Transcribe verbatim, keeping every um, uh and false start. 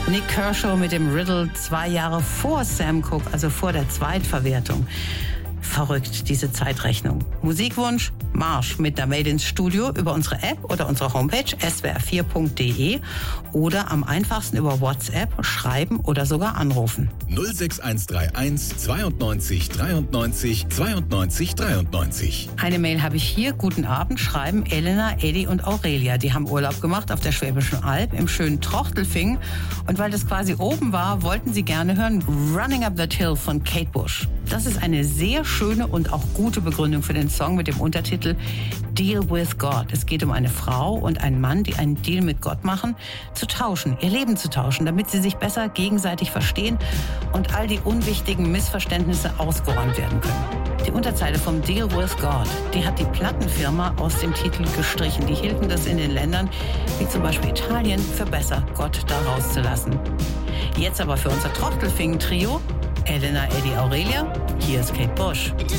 Nick Kershaw mit dem Riddle zwei Jahre vor Sam Cooke, also vor der Zweitverwertung. Verrückt, diese Zeitrechnung. Musikwunsch? Marsch mit der Mail ins Studio über unsere App oder unsere Homepage s w r vier punkt d e oder am einfachsten über WhatsApp schreiben oder sogar anrufen. null sechs eins drei eins zweiundneunzig dreiundneunzig zweiundneunzig dreiundneunzig. Eine Mail habe ich hier. Guten Abend, schreiben Elena, Eddie und Aurelia. Die haben Urlaub gemacht auf der Schwäbischen Alb im schönen Trochtelfingen. Und weil das quasi oben war, wollten sie gerne hören Running Up That Hill von Kate Bush. Das ist eine sehr schöne und auch gute Begründung für den Song mit dem Untertitel Deal with God. Es geht um eine Frau und einen Mann, die einen Deal mit Gott machen, zu tauschen, ihr Leben zu tauschen, damit sie sich besser gegenseitig verstehen und all die unwichtigen Missverständnisse ausgeräumt werden können. Die Unterzeile vom Deal with God, die hat die Plattenfirma aus dem Titel gestrichen. Die hielten das in den Ländern, wie zum Beispiel Italien, für besser, Gott da rauszulassen. Jetzt aber für unser Trochtelfingen-Trio, Elena, Eddie, Aurelia, hier ist Kate Bush.